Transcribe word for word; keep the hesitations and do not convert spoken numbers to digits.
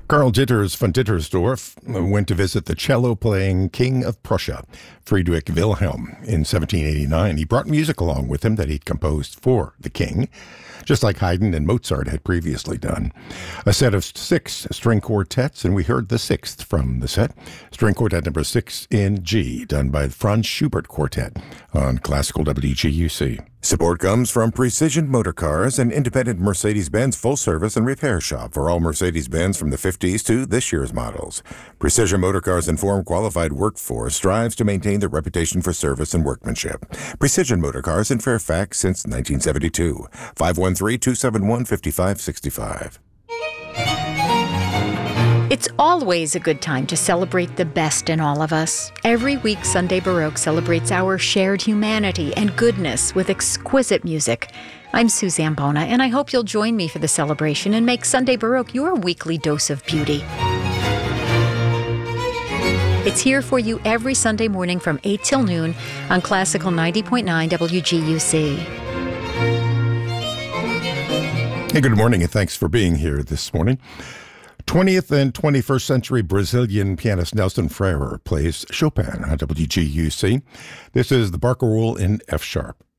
Karl Ditters von Dittersdorf went to visit the cello-playing King of Prussia, Friedrich Wilhelm, in seventeen eighty-nine. He brought music along with him that he'd composed for the king, just like Haydn and Mozart had previously done. A set of six string quartets, and we heard the sixth from the set, string quartet number six in G, done by the Franz Schubert Quartet on Classical W G U C. Support comes from Precision Motorcars, an independent Mercedes-Benz full-service and repair shop for all Mercedes-Benz from the fifties to this year's models. Precision Motorcars' informed, qualified workforce strives to maintain their reputation for service and workmanship. Precision Motorcars in Fairfax since nineteen seventy-two. five one three, two seven one, five five six five. It's always a good time to celebrate the best in all of us. Every week, Sunday Baroque celebrates our shared humanity and goodness with exquisite music. I'm Suzanne Bona, and I hope you'll join me for the celebration and make Sunday Baroque your weekly dose of beauty. It's here for you every Sunday morning from eight till noon on Classical ninety point nine W G U C. Hey, good morning, and thanks for being here this morning. twentieth and twenty-first century Brazilian pianist Nelson Freire plays Chopin on W G U C. This is the Barcarolle in F-sharp.